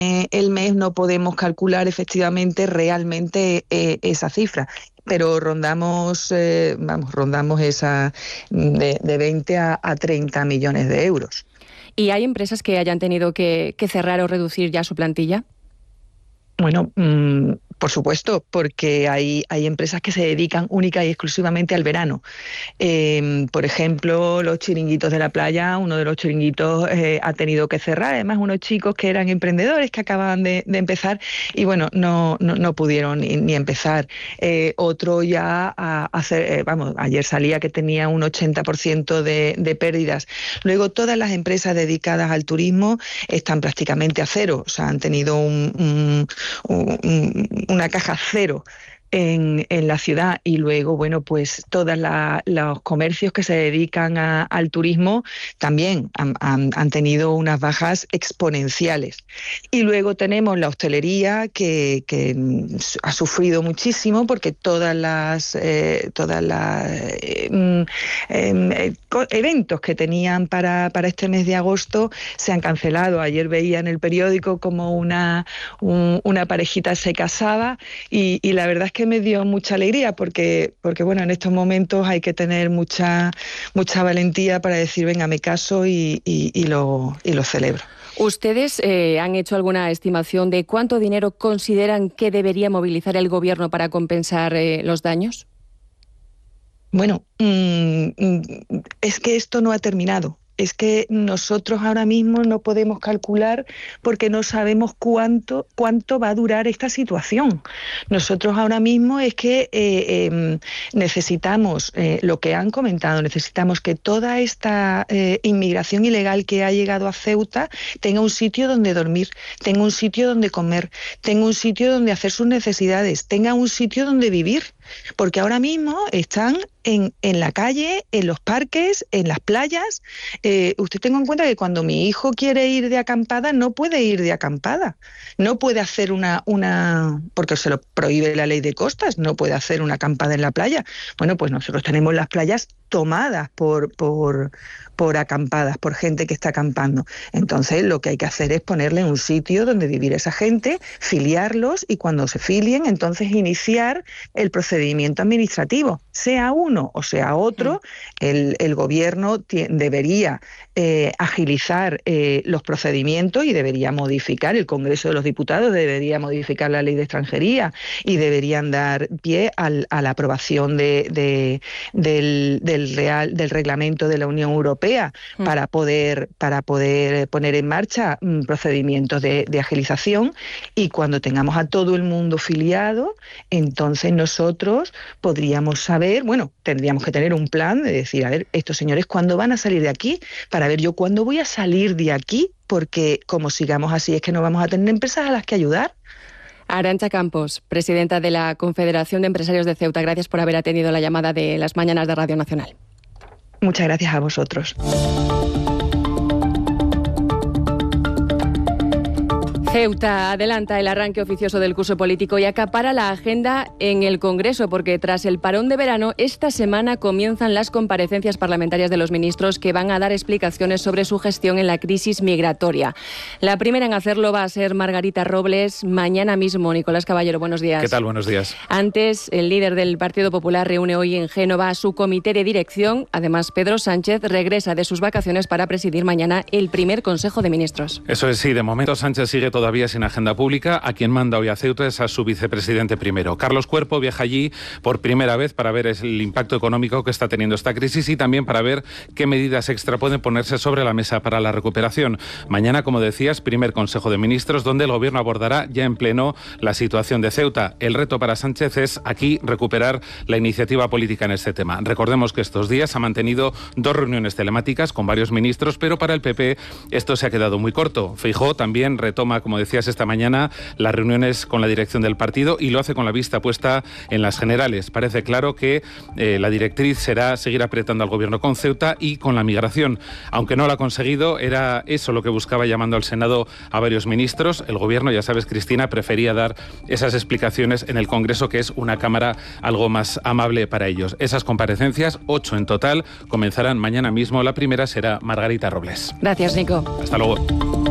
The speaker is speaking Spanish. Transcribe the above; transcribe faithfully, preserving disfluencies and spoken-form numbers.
el mes no podemos calcular efectivamente realmente eh, esa cifra, pero rondamos, eh, vamos, rondamos esa de, de veinte a treinta millones de euros. ¿Y hay empresas que hayan tenido que, que cerrar o reducir ya su plantilla? Bueno, mmm, por supuesto, porque hay, hay empresas que se dedican única y exclusivamente al verano. Eh, por ejemplo, los chiringuitos de la playa, uno de los chiringuitos eh, ha tenido que cerrar, además unos chicos que eran emprendedores que acababan de, de empezar y bueno, no, no, no pudieron ni, ni empezar. Eh, otro ya a hacer, eh, vamos, ayer salía que tenía un ochenta por ciento de, de pérdidas. Luego todas las empresas dedicadas al turismo están prácticamente a cero, o sea, han tenido un, un, un, una caja cero en, en la ciudad, y luego, bueno, pues todos los comercios que se dedican a, al turismo también han, han, han tenido unas bajas exponenciales. Y luego tenemos la hostelería que, que ha sufrido muchísimo porque todas las eh, todas las eh, eh, eventos que tenían para, para este mes de agosto se han cancelado. Ayer veía en el periódico como una, un, una parejita se casaba y, y la verdad es que me dio mucha alegría porque, porque bueno, en estos momentos hay que tener mucha, mucha valentía para decir, venga, me caso y, y, y, lo, y lo celebro. ¿Ustedes eh, han hecho alguna estimación de cuánto dinero consideran que debería movilizar el Gobierno para compensar eh, los daños? Bueno, mmm, es que esto no ha terminado. Es que nosotros ahora mismo no podemos calcular porque no sabemos cuánto, cuánto va a durar esta situación. Nosotros ahora mismo es que eh, eh, necesitamos, eh, lo que han comentado, necesitamos que toda esta eh, inmigración ilegal que ha llegado a Ceuta tenga un sitio donde dormir, tenga un sitio donde comer, tenga un sitio donde hacer sus necesidades, tenga un sitio donde vivir. Porque ahora mismo están en, en la calle, en los parques, en las playas. Eh, usted tenga en cuenta que cuando mi hijo quiere ir de acampada, no puede ir de acampada. No puede hacer una, una, porque se lo prohíbe la ley de costas, no puede hacer una acampada en la playa. Bueno, pues nosotros tenemos las playas tomadas por, por, por acampadas, por gente que está acampando. Entonces lo que hay que hacer es ponerle un sitio donde vivir esa gente, filiarlos y cuando se filien, entonces iniciar el procedimiento administrativo. Sea uno o sea otro, el, el gobierno t- debería eh, agilizar eh, los procedimientos y debería modificar, el Congreso de los Diputados debería modificar la ley de extranjería y deberían dar pie al, a la aprobación de, de, del, del, real, del reglamento de la Unión Europea mm. para, poder, para poder poner en marcha mm, procedimientos de, de agilización, y cuando tengamos a todo el mundo filiado, entonces nosotros podríamos saber, bueno, tendríamos que tener un plan de decir, a ver, estos señores, ¿cuándo van a salir de aquí? Para ver yo cuándo voy a salir de aquí, porque como sigamos así es que no vamos a tener empresas a las que ayudar. Arantxa Campos, presidenta de la Confederación de Empresarios de Ceuta, gracias por haber atendido la llamada de las mañanas de Radio Nacional. Muchas gracias a vosotros. Ceuta adelanta el arranque oficioso del curso político y acapara la agenda en el Congreso, porque tras el parón de verano, esta semana comienzan las comparecencias parlamentarias de los ministros que van a dar explicaciones sobre su gestión en la crisis migratoria. La primera en hacerlo va a ser Margarita Robles mañana mismo. Nicolás Caballero, buenos días. ¿Qué tal? Buenos días. Antes, el líder del Partido Popular reúne hoy en Génova a su comité de dirección. Además, Pedro Sánchez regresa de sus vacaciones para presidir mañana el primer Consejo de Ministros. Eso es, sí. De momento Sánchez sigue todo todavía sin agenda pública. A quien manda hoy a Ceuta es a su vicepresidente primero. Carlos Cuerpo viaja allí por primera vez para ver el impacto económico que está teniendo esta crisis y también para ver qué medidas extra pueden ponerse sobre la mesa para la recuperación. Mañana, como decías, primer Consejo de Ministros, donde el Gobierno abordará ya en pleno la situación de Ceuta. El reto para Sánchez es aquí recuperar la iniciativa política en este tema. Recordemos que estos días ha mantenido dos reuniones telemáticas con varios ministros, pero para el P P esto se ha quedado muy corto. Feijóo también retoma, como decías esta mañana, las reuniones con la dirección del partido y lo hace con la vista puesta en las generales. Parece claro que eh, la directriz será seguir apretando al Gobierno con Ceuta y con la migración. Aunque no lo ha conseguido, era eso lo que buscaba llamando al Senado a varios ministros. El Gobierno, ya sabes, Cristina, prefería dar esas explicaciones en el Congreso, que es una cámara algo más amable para ellos. Esas comparecencias, ocho en total, comenzarán mañana mismo. La primera será Margarita Robles. Gracias, Nico. Hasta luego.